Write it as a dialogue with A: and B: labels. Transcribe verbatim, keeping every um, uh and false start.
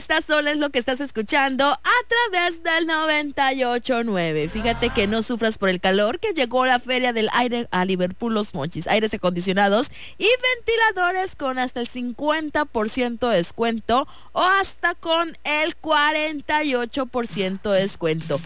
A: Vista Sol es lo que estás escuchando a través del noventa y ocho punto nueve. Fíjate que no sufras por el calor, que llegó la Feria del Aire a Liverpool Los Mochis. Aires acondicionados y ventiladores con hasta el cincuenta por ciento de descuento o hasta con el cuarenta y ocho por ciento de descuento.